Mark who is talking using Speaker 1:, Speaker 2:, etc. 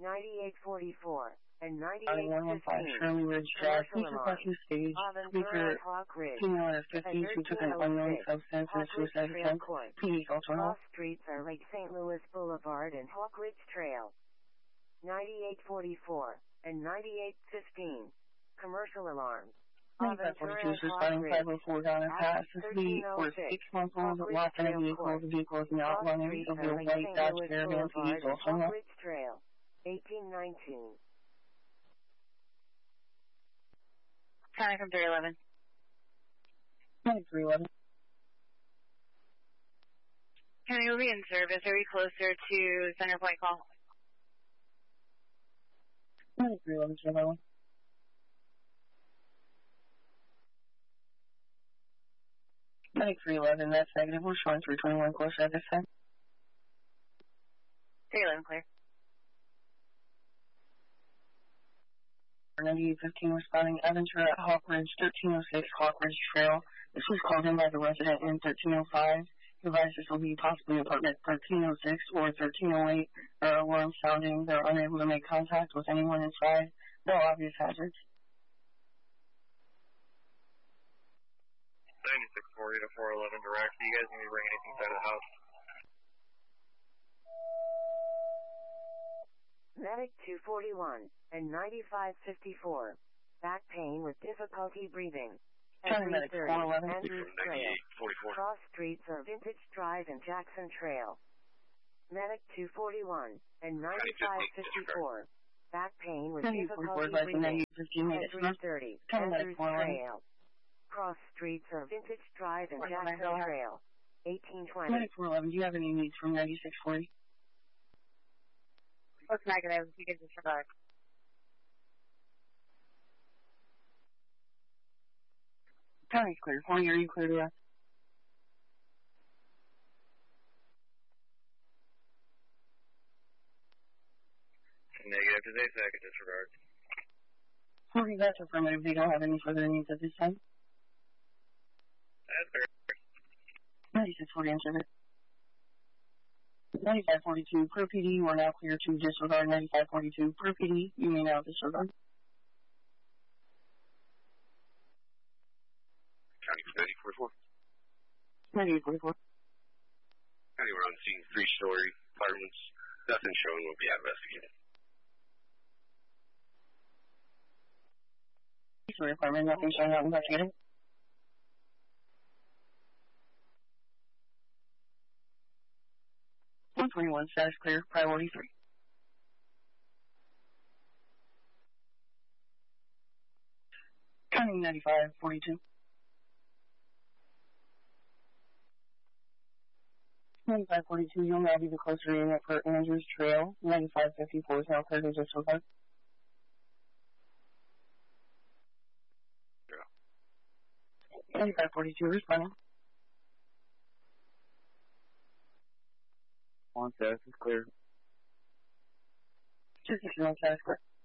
Speaker 1: 9844 and
Speaker 2: 9815
Speaker 1: 9815.
Speaker 2: Shirley Ridge Drive. Please request your stage. Speaker,
Speaker 1: Hawk Ridge.
Speaker 2: female at 50, she took an unknown substance and suicide attempt. PD call
Speaker 1: Cross streets are Lake St. Louis Boulevard and Hawk Ridge Trail. 9844 and 9815. Commercial alarms.
Speaker 2: 9542 suspending 504 down and past the speed for 6-month-old lost in a vehicle. The vehicle is now running of the white Dodge Caravan. PD call
Speaker 1: Hawk Ridge Trail. 1819.
Speaker 3: County from 311.
Speaker 2: 311.
Speaker 3: County will be in service. Are we closer to Center Point call?
Speaker 2: 311, Center 311, that's negative. We're showing 321 close at this time.
Speaker 3: 311 clear.
Speaker 2: 9815 responding Aventura at Hawk Ridge, 1306 Hawk Ridge Trail. This was called in by the resident in 1305. He advised this will be possibly apartment 1306 or 1308. There are alarms sounding. They're unable to make contact with anyone inside. No obvious hazards.
Speaker 4: 9640 to 411 direct. Do you guys need me to bring anything inside of the house?
Speaker 1: Medic 241 and 9554. Back pain with difficulty breathing.
Speaker 2: County Medic 411.
Speaker 1: Andrews Trail. Cross streets are Vintage Drive and Jackson Trail. Medic 241 and 9554. Back pain with difficulty breathing. 330. Andrews Trail. Cross streets are Vintage Drive and Jackson Trail. 1820.
Speaker 2: Medic 411, do you have any needs from 9640?
Speaker 3: Looks negative. You can disregard.
Speaker 2: County's clear. 40, are you clear to us?
Speaker 4: Negative. Did they say I could disregard?
Speaker 2: 40, that's affirmative. They don't have any further needs at this time.
Speaker 4: That's fair.
Speaker 2: 9640 answered it. 9542 per PD, you are now clear to disregard. 9542 per PD, you may now disregard.
Speaker 4: County for 9444.
Speaker 2: 9844.
Speaker 4: County, we're on scene, 3-story apartments. Nothing showing will be investigated.
Speaker 2: 3-story apartment, nothing showing out investigated. Status clear, priority 3. County 9542. 9542, you'll now be the closer unit for Andrews Trail. 9554 is now clear to disregard.
Speaker 4: Yeah.
Speaker 2: 9542 responding.
Speaker 4: On status is clear.
Speaker 2: 261 status clear.